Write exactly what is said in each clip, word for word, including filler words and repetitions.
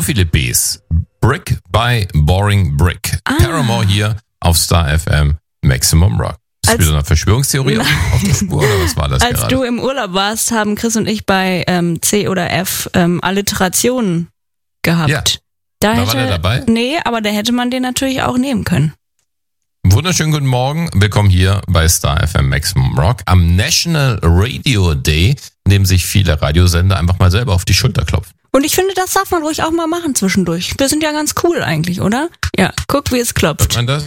viele Bs. Brick by Boring Brick. Ah. Paramore hier auf Star F M Maximum Rock. Ist als, wieder eine Verschwörungstheorie auf, auf der Spur oder was war das als gerade? du im Urlaub warst, haben Chris und ich bei ähm, C oder F ähm, Alliterationen gehabt. Ja. Da, da hätte, war der dabei? Nee, aber da hätte man den natürlich auch nehmen können. Wunderschönen guten Morgen. Willkommen hier bei Star F M Maximum Rock am National Radio Day, in dem sich viele Radiosender einfach mal selber auf die Schulter klopfen. Und ich finde, das darf man ruhig auch mal machen zwischendurch. Wir sind ja ganz cool eigentlich, oder? Ja, guck, wie es klopft. Hört man das?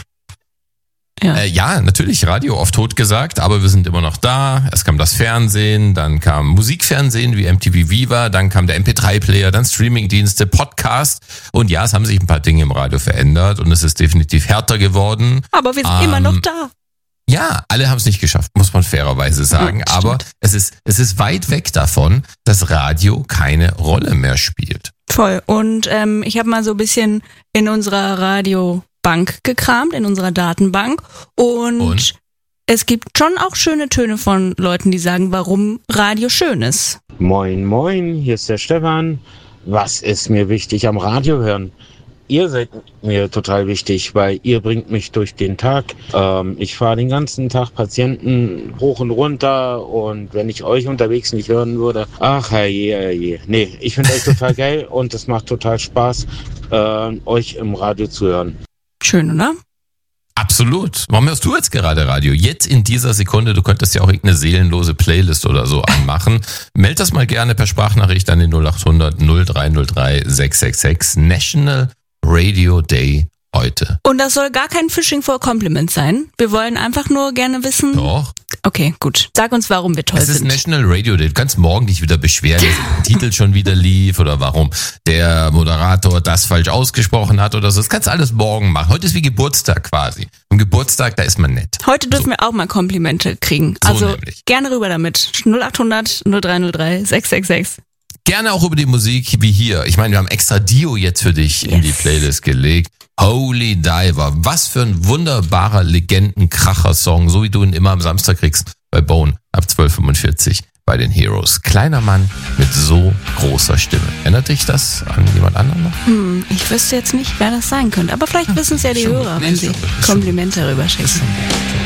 Ja. Äh, ja, natürlich, Radio oft tot gesagt, aber wir sind immer noch da. Es kam das Fernsehen, dann kam Musikfernsehen wie M T V Viva, dann kam der M P drei Player, dann Streamingdienste, Podcast. Und ja, es haben sich ein paar Dinge im Radio verändert und es ist definitiv härter geworden. Aber wir sind ähm, immer noch da. Ja, alle haben es nicht geschafft, muss man fairerweise sagen. Ja, aber es ist, es ist weit weg davon, dass Radio keine Rolle mehr spielt. Voll. Und ähm, ich habe mal so ein bisschen in unserer Radio Bank gekramt, in unserer Datenbank und, und es gibt schon auch schöne Töne von Leuten, die sagen, warum Radio schön ist. Moin, moin, hier ist der Stefan. Was ist mir wichtig am Radio hören? Ihr seid mir total wichtig, weil ihr bringt mich durch den Tag. Ähm, ich fahre den ganzen Tag Patienten hoch und runter und wenn ich euch unterwegs nicht hören würde, ach herrje, herrje. Nee, ich finde euch total geil und es macht total Spaß, äh, euch im Radio zu hören. Schön, oder? Absolut. Warum hörst du jetzt gerade Radio? Jetzt in dieser Sekunde, du könntest ja auch irgendeine seelenlose Playlist oder so anmachen. Meld das mal gerne per Sprachnachricht an den null acht hundert null drei null drei sechs sechs sechs. National Radio Day heute. Und das soll gar kein Phishing for Compliment sein. Wir wollen einfach nur gerne wissen... Doch. Okay, gut. Sag uns, warum wir toll sind. Es ist sind. National Radio Day. Du kannst morgen dich wieder beschweren, dass der Titel schon wieder lief oder warum der Moderator das falsch ausgesprochen hat oder so. Das kannst du alles morgen machen. Heute ist wie Geburtstag quasi. Am Geburtstag, da ist man nett. Heute dürfen so. wir auch mal Komplimente kriegen. So also nämlich. Gerne rüber damit. null acht hundert null drei null drei sechs sechs sechs. Gerne auch über die Musik wie hier. Ich meine, wir haben extra Dio jetzt für dich yes. in die Playlist gelegt. Holy Diver. Was für ein wunderbarer Legenden-Kracher-Song, so wie du ihn immer am Samstag kriegst bei Bone ab zwölf fünfundvierzig bei den Heroes. Kleiner Mann mit so großer Stimme. Erinnert dich das an jemand anderen noch? Hm, ich wüsste jetzt nicht, wer das sein könnte. Aber vielleicht wissen es ja die Hörer, wenn sie Komplimente rüberschicken.